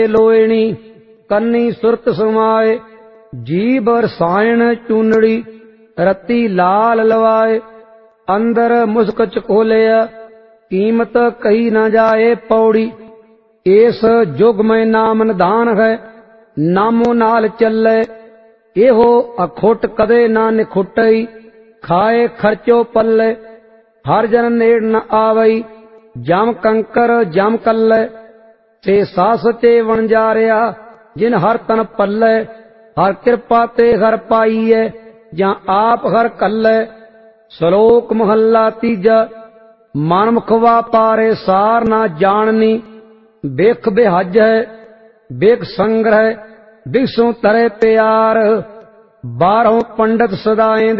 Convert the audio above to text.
लोयणी कन्नी सुरत समाए। जीभ रसायन चूनड़ी रत्ती लाल लवाए। अंदर मुस्क चकोलिया कीमत कही न जाए पौड़ी। इस जुग में नाम निधान है नामो नाल चले। एहो अखुट कदे ना निखुटई खाए खर्चो पल्ले। हर जन नेड़ न आवई जम कंकर जम कल्ले। ते सास ते वणजारिया जिन हर तन पल्ले। हर कृपा ते हर पाईए जां आप हर कल्ले। श्लोक महला तीजा। मन मुखवा पारे सार ना जाननी। बेख बेहज है बेख संग्रह बिसों तरे प्यार। बारहों पंडित सदाएं